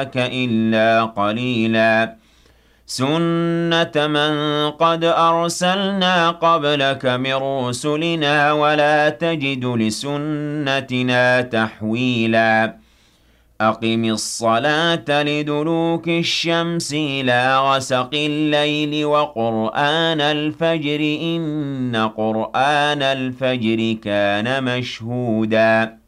إِلَّا قَلِيلًا سُنَّةَ مَن قَدْ أَرْسَلْنَا قَبْلَكَ مِن رُّسُلِنَا وَلَا تَجِدُ لِسُنَّتِنَا تَحْوِيلًا أَقِمِ الصَّلَاةَ لِدُلُوكِ الشَّمْسِ إِلَىٰ غَسَقِ اللَّيْلِ وَقُرْآنَ الْفَجْرِ ۖ إِنَّ قُرْآنَ الْفَجْرِ كَانَ مَشْهُودًا